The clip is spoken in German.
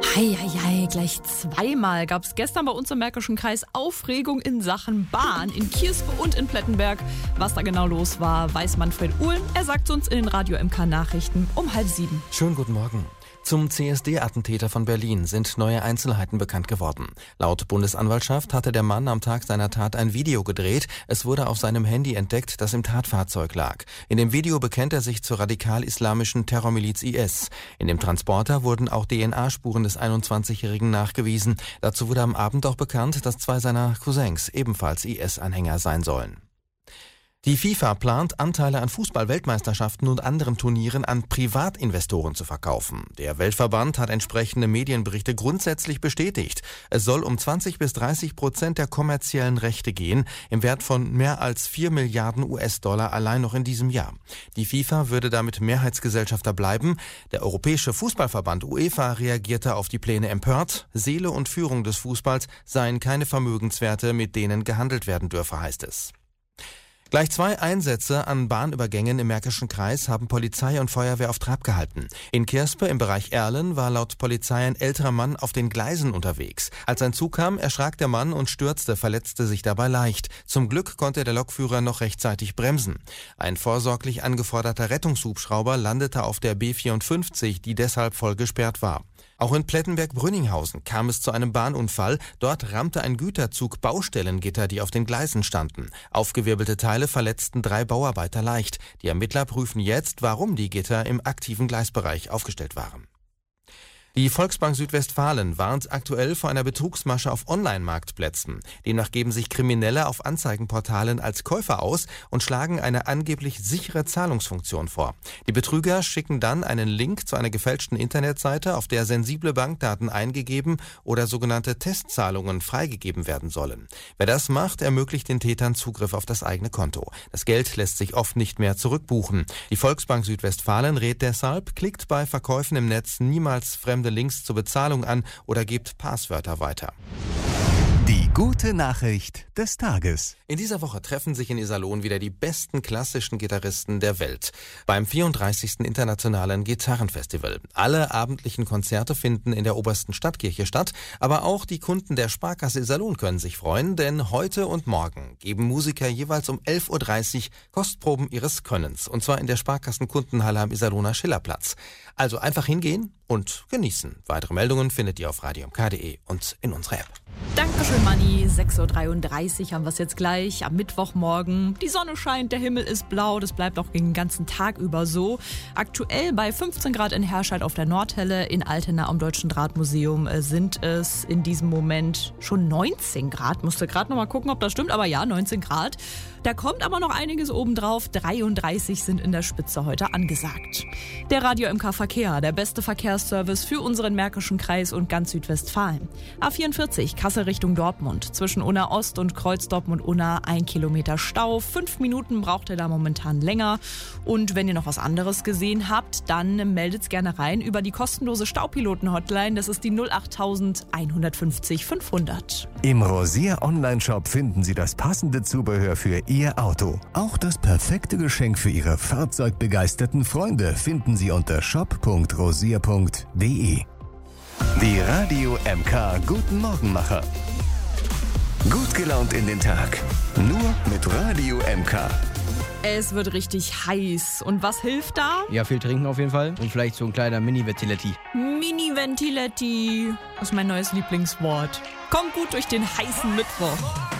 Heieiei, gleich zweimal gab es gestern bei uns im Märkischen Kreis Aufregung in Sachen Bahn in Kierspe und in Plettenberg. Was da genau los war, weiß Manfred Uhlen. Er sagt uns in den Radio MK Nachrichten um 6:30. Schönen guten Morgen. Zum CSD-Attentäter von Berlin sind neue Einzelheiten bekannt geworden. Laut Bundesanwaltschaft hatte der Mann am Tag seiner Tat ein Video gedreht. Es wurde auf seinem Handy entdeckt, das im Tatfahrzeug lag. In dem Video bekennt er sich zur radikal-islamischen Terrormiliz IS. In dem Transporter wurden auch DNA-Spuren des 21-Jährigen nachgewiesen. Dazu wurde am Abend auch bekannt, dass 2 seiner Cousins ebenfalls IS-Anhänger sein sollen. Die FIFA plant, Anteile an Fußball-Weltmeisterschaften und anderen Turnieren an Privatinvestoren zu verkaufen. Der Weltverband hat entsprechende Medienberichte grundsätzlich bestätigt. Es soll um 20-30% der kommerziellen Rechte gehen, im Wert von mehr als 4 Milliarden US-Dollar allein noch in diesem Jahr. Die FIFA würde damit Mehrheitsgesellschafter bleiben. Der Europäische Fußballverband UEFA reagierte auf die Pläne empört. Seele und Führung des Fußballs seien keine Vermögenswerte, mit denen gehandelt werden dürfe, heißt es. Gleich 2 Einsätze an Bahnübergängen im Märkischen Kreis haben Polizei und Feuerwehr auf Trab gehalten. In Kierspe im Bereich Erlen war laut Polizei ein älterer Mann auf den Gleisen unterwegs. Als ein Zug kam, erschrak der Mann und stürzte, verletzte sich dabei leicht. Zum Glück konnte der Lokführer noch rechtzeitig bremsen. Ein vorsorglich angeforderter Rettungshubschrauber landete auf der B54, die deshalb voll gesperrt war. Auch in Plettenberg-Brünninghausen kam es zu einem Bahnunfall. Dort rammte ein Güterzug Baustellengitter, die auf den Gleisen standen. Aufgewirbelte Teile verletzten 3 Bauarbeiter leicht. Die Ermittler prüfen jetzt, warum die Gitter im aktiven Gleisbereich aufgestellt waren. Die Volksbank Südwestfalen warnt aktuell vor einer Betrugsmasche auf Online-Marktplätzen. Demnach geben sich Kriminelle auf Anzeigenportalen als Käufer aus und schlagen eine angeblich sichere Zahlungsfunktion vor. Die Betrüger schicken dann einen Link zu einer gefälschten Internetseite, auf der sensible Bankdaten eingegeben oder sogenannte Testzahlungen freigegeben werden sollen. Wer das macht, ermöglicht den Tätern Zugriff auf das eigene Konto. Das Geld lässt sich oft nicht mehr zurückbuchen. Die Volksbank Südwestfalen rät deshalb, klickt bei Verkäufen im Netz niemals fremde Links zur Bezahlung an oder gebt Passwörter weiter. Die gute Nachricht des Tages. In dieser Woche treffen sich in Iserlohn wieder die besten klassischen Gitarristen der Welt beim 34. Internationalen Gitarrenfestival. Alle abendlichen Konzerte finden in der Obersten Stadtkirche statt, aber auch die Kunden der Sparkasse Iserlohn können sich freuen, denn heute und morgen geben Musiker jeweils um 11:30 Uhr Kostproben ihres Könnens, und zwar in der Sparkassenkundenhalle am Iserlohner Schillerplatz. Also einfach hingehen und genießen. Weitere Meldungen findet ihr auf radiomk.de und in unserer App. Dankeschön, Manni. 6:33 Uhr haben wir es jetzt gleich am Mittwochmorgen. Die Sonne scheint, der Himmel ist blau. Das bleibt auch den ganzen Tag über so. Aktuell bei 15 Grad in Herscheid auf der Nordhelle. In Altena am Deutschen Drahtmuseum sind es in diesem Moment schon 19 Grad. Musste gerade noch mal gucken, ob das stimmt. Aber ja, 19 Grad. Da kommt aber noch einiges obendrauf. 33 sind in der Spitze heute angesagt. Der Radio MK Verkehr, der beste Verkehrsservice für unseren Märkischen Kreis und ganz Südwestfalen. A44, Kassel Richtung Dortmund. Zwischen Unna Ost und Kreuz Dortmund-Unna 1 Kilometer Stau. 5 Minuten braucht er da momentan länger. Und wenn ihr noch was anderes gesehen habt, dann meldet's gerne rein über die kostenlose Staupiloten-Hotline. Das ist die 08000 150 500. Im Rosier Online-Shop finden Sie das passende Zubehör für Ihr Auto. Auch das perfekte Geschenk für Ihre fahrzeugbegeisterten Freunde finden Sie unter shop.rosier.de. Die Radio MK Guten Morgenmacher. Gut gelaunt in den Tag. Nur mit Radio MK. Es wird richtig heiß. Und was hilft da? Ja, viel trinken auf jeden Fall. Und vielleicht so ein kleiner Mini-Ventiletti. Mini-Ventiletti. Das ist mein neues Lieblingswort. Kommt gut durch den heißen Mittwoch.